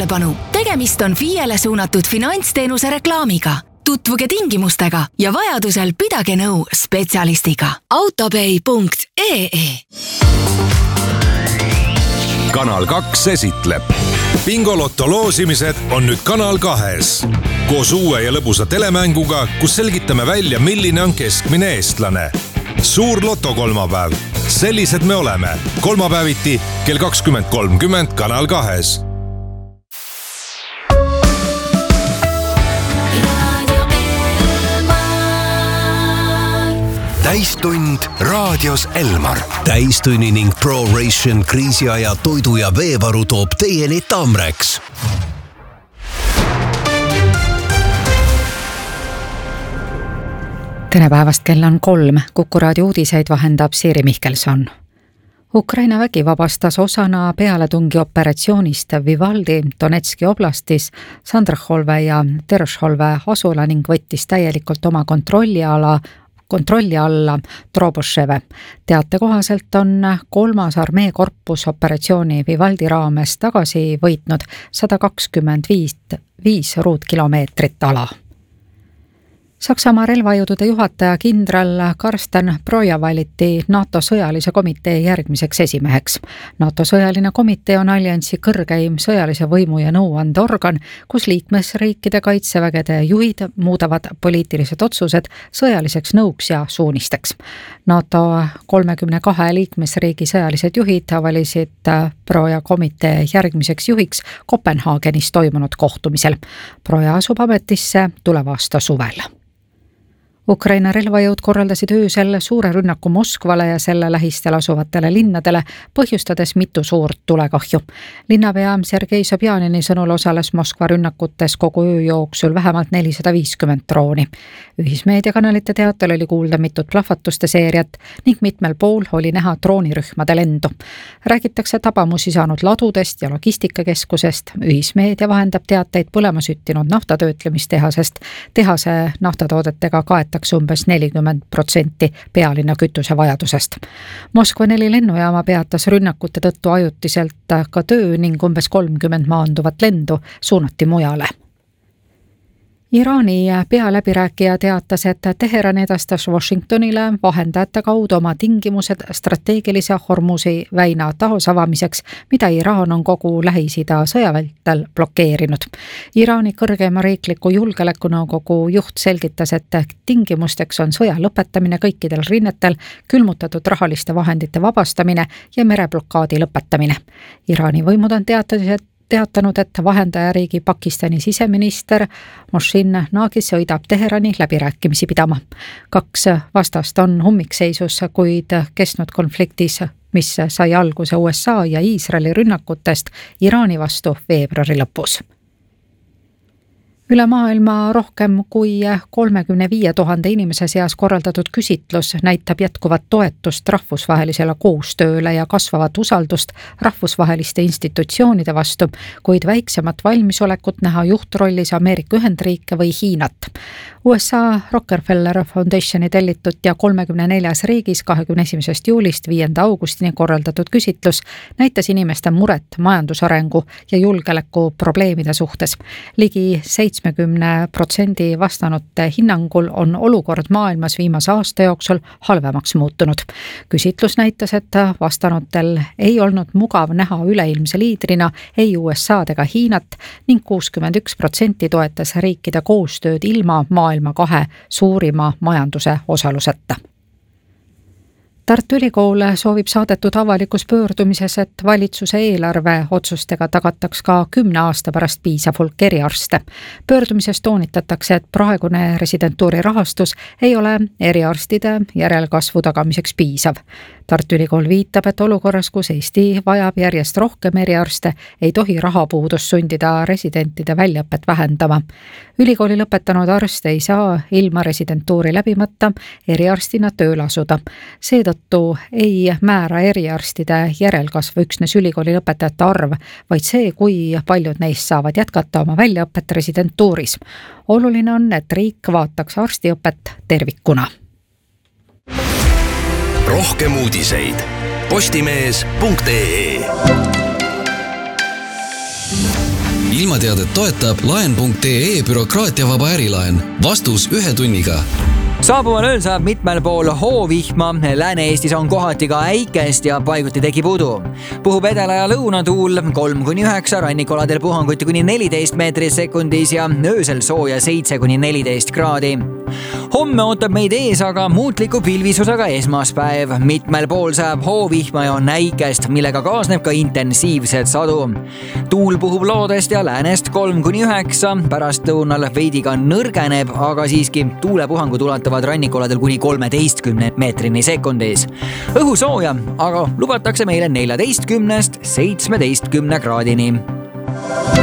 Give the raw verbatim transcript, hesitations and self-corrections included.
tähelepanu, tegemist on F I E-le suunatud finantsteenuse reklaamiga. Tutvuge tingimustega ja vajadusel pidage nõu spetsialistiga. autopay punkt ee Kanal kaks esitleb. Bingolotto loosimised on nüüd Kanal kahes. Koos uue ja lõbusa telemänguga, kus selgitame välja, milline on keskmine eestlane. Suur loto kolmapäev. Sellised me oleme. Kolmapäeviti kell kakskümmend kolmkümmend Kanal kahes. Täistund raadios Elmar. Täistunni ning ProRation kriisiaja toidu ja veevaru toob teieni Tamreks. Tere päevast, kell on kolm. Kuku raadio uudiseid vahendab Siiri Mihkelson. Ukraina vägi vabastas osana pealetungi operatsioonist Vivaldi Donetski oblastis Sandraholve ja Terošholve asula ning võttis täielikult oma kontrolliala kontrolli alla Troboševe. Teate kohaselt on kolmas armee korpus operatsiooni Vivaldi raames tagasi võitnud sada kakskümmend viis ruutkilomeetrit ala. Saksamaa relvajõudude juhataja kindral Karsten Broja valiti NATO sõjalise komitee järgmiseks esimeheks. NATO sõjaline komitee on alliansi kõrgeim sõjalise võimu ja nõuandeorgan, kus liikmesriikide kaitsevägede juhid muudavad poliitilised otsused sõjaliseks nõuks ja suunisteks. NATO kolmekümne kahe liikmesriigi sõjalised juhid valisid Broja komitee järgmiseks juhiks Kopenhaagenis toimunud kohtumisel. Broja asub ametisse tuleva aasta suvel. Ukraina relvajõud korraldasid öösel suure rünnaku Moskvale ja selle lähistel asuvatele linnadele, põhjustades mitu suurt tulekahju. Linnapea Sergei Sobjanini sõnul osales Moskva rünnakutes kogu öö jooksul vähemalt nelisada viiskümmend drooni. Ühismeediakanalite teatel oli kuulda mitut plahvatuste seeriat ning mitmel pool oli näha droonirühmade lendu. Räägitakse tabamusi saanud ladudest ja logistikakeskusest. Ühismeedia vahendab teateid põlema süttinud naftatöötlemistehasest. Tehase naftatoodetega kaet umbes nelikümmend protsenti pealinna kütuse vajadusest. Moskva neli lennujaama peatas rünnakute tõttu ajutiselt ka töö ning umbes kolmkümmend maanduvat lendu suunati mujale. Iraani pealäbirääkija teatas, et Teheran edastas Washingtonile vahendajate kaudu oma tingimused strateegilise Hormuzi väina taasavamiseks, mida Iraan on kogu Lähis-Ida sõjavältel blokeerinud. Iraani kõrgema riikliku julgeolekunõukogu juht selgitas, et tingimusteks on sõja lõpetamine kõikidel rinnetel, külmutatud rahaliste vahendite vabastamine ja mereblokaadi lõpetamine. Iraani võimud on teatanud, teatanud, et vahendajariigi Pakistani siseminister Mohsin Nagi sõidab Teherani läbirääkimisi pidama. Kaks vastast on ummikseisus, kuid kestnud konfliktis, mis sai alguse U S A ja Iisraeli rünnakutest Iraani vastu veebruari lõpus. Üle maailma rohkem kui kolmekümne viie tuhande inimese seas korraldatud küsitlus näitab jätkuvat toetust rahvusvahelisele koostööle ja kasvavat usaldust rahvusvaheliste institutsioonide vastu, kuid väiksemat valmisolekut näha juhtrollis Ameerika Ühendriike või Hiinat. U S A Rockefeller Foundationi tellitud ja kolmekümne neljas riigis kahekümne esimesest juulist viienda augustini korraldatud küsitlus näitas inimeste muret majandusarengu ja julgeoleku probleemide suhtes. Ligi seitsmekümne protsendi vastanute hinnangul on olukord maailmas viimase aasta jooksul halvemaks muutunud. Küsitlus näitas, et vastanutel ei olnud mugav näha üleilmse liidrina ei U S A-d ega Hiinat ning kuuskümmend üks protsenti toetas riikide koostööd ilma maailma kahe suurima majanduse osaluseta. Tartu Ülikool soovib saadetud avalikus pöördumises, et valitsuse eelarve otsustega tagataks ka kümne aasta pärast piisav hulk eriarste. Pöördumises toonitatakse, et praegune residentuuri rahastus ei ole eriarstide järelkasvu tagamiseks piisav. Tartu Ülikool viitab, et olukorras, kus Eesti vajab järjest rohkem eriarste, ei tohi rahapuudus sundida residentide väljaõpet vähendama. Ülikooli lõpetanud arst ei saa ilma residentuuri läbimata eriarstina tööle asuda. Seetõttu ei määra eriarstide järelkasvu üksnes ülikooli lõpetajate arv, vaid see, kui paljud neist saavad jätkata oma väljaõpet residentuuris. Oluline on, et riik vaataks arstiõpet tervikuna. Rohkem uudiseid postimees punkt ee. ilmateadet toetab laen punkt ee bürokraatiavaba ärilaen. Vastus ühe tunniga. Saabuval ööl saab mitmel pool hoovihma, Lääne-Eestis on kohati ka äikest ja paiguti tekib udu. Puhub edela- ja lõunatuul kolm kuni üheksa, rannikoladel puhanguti kuni neliteist meetrit sekundis ja öösel sooja seitse kuni neliteist kraadi. Homme ootab meid ees aga muutliku pilvisusega esmaspäev. Mitmel pool saab hoovihma ja on äikest, millega kaasneb ka intensiivset sadu. Tuul puhub loodest ja läänest kolm kuni üheksa, pärast lõunal veidi ka nõrgeneb, aga siiski tuulepuhangud ulatavad rannikoladel kuni kolmeteistkümne meetrini sekundis. Õhu sooja, aga lubatakse meile neljateistkümnest seitsmeteistkümne kraadini.